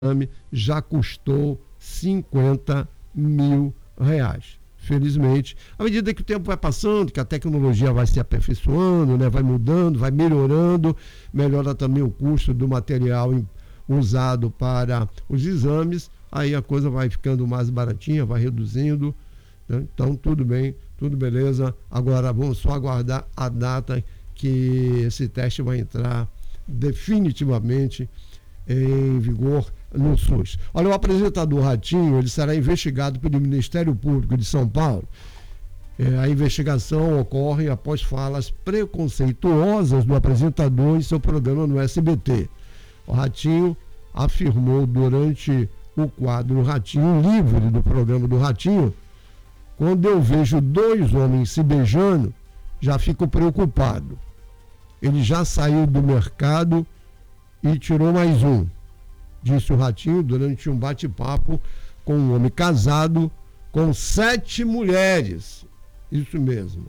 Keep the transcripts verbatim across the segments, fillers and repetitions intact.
exame já custou cinquenta mil reais. Felizmente, à medida que o tempo vai passando, que a tecnologia vai se aperfeiçoando, né, vai mudando, vai melhorando, melhora também o custo do material usado para os exames, aí a coisa vai ficando mais baratinha, vai reduzindo, né? Então tudo bem, tudo beleza. Agora vamos só aguardar a data que esse teste vai entrar definitivamente em vigor no SUS. Olha, o apresentador Ratinho, ele será investigado pelo Ministério Público de São Paulo. É, a investigação ocorre após falas preconceituosas do apresentador em seu programa no S B T. O Ratinho afirmou durante o quadro Ratinho Livre do programa do Ratinho: quando eu vejo dois homens se beijando, já fico preocupado. Ele já saiu do mercado e tirou mais um, disse o Ratinho durante um bate-papo com um homem casado com sete mulheres. Isso mesmo.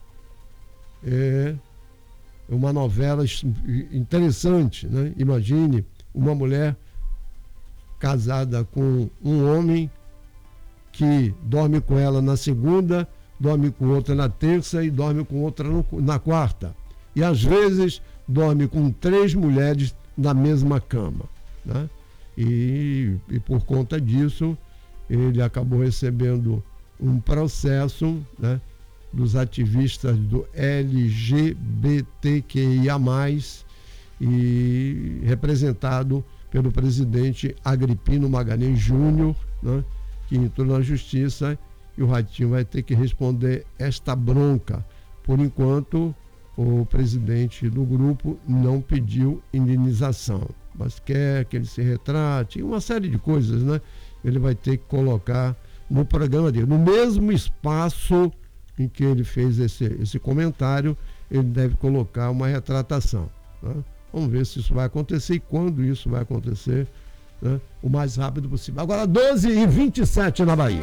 É uma novela interessante, né? Imagine uma mulher casada com um homem que dorme com ela na segunda, dorme com outra na terça e dorme com outra na quarta. E às vezes dorme com três mulheres na mesma cama, né? E, e por conta disso ele acabou recebendo um processo, né, dos ativistas do L G B T Q I A mais, e representado pelo presidente Agripino Magalhães Júnior, né, que entrou na justiça, e o Ratinho vai ter que responder esta bronca. Por enquanto, o presidente do grupo não pediu indenização, mas quer que ele se retrate, uma série de coisas, né? Ele vai ter que colocar no programa dele, no mesmo espaço em que ele fez esse, esse comentário, ele deve colocar uma retratação, né? Vamos ver se isso vai acontecer e quando isso vai acontecer, né? O mais rápido possível. Agora, doze e vinte e sete na Bahia.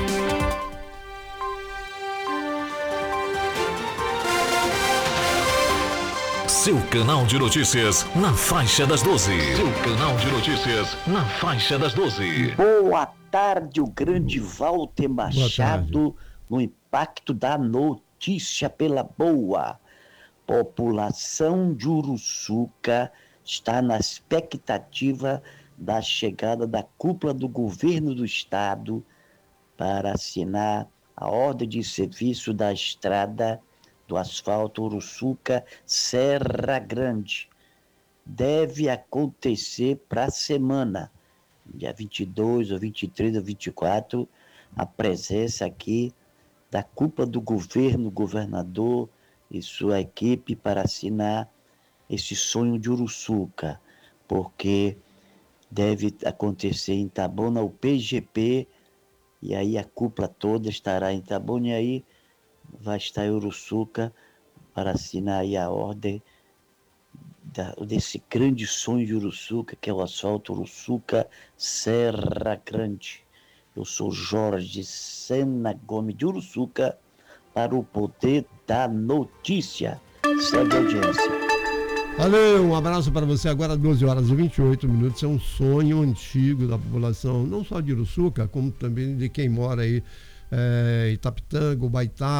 Seu canal de notícias na faixa das doze. Seu canal de notícias na faixa das doze. Boa tarde, o grande Walter Machado, no impacto da notícia pela boa. População de Uruçuca está na expectativa da chegada da cúpula do governo do estado para assinar a ordem de serviço da estrada do asfalto Uruçuca Serra Grande. Deve acontecer para a semana, dia vinte e dois, ou vinte e três, ou vinte e quatro, a presença aqui da cúpula do governo, governador e sua equipe para assinar esse sonho de Uruçuca, porque deve acontecer em Itabuna o P G P, e aí a cúpula toda estará em Itabuna, e aí vai estar em Uruçuca para assinar aí a ordem da, desse grande sonho de Uruçuca, que é o asfalto Uruçuca Serra Grande. Eu sou Jorge Sena Gomes de Uruçuca para o Poder da Notícia. Segue a audiência. Valeu, um abraço para você. Agora doze horas e vinte e oito minutos. É um sonho antigo da população, não só de Uruçuca, como também de quem mora aí, é, Itapitanga, Ubaitá,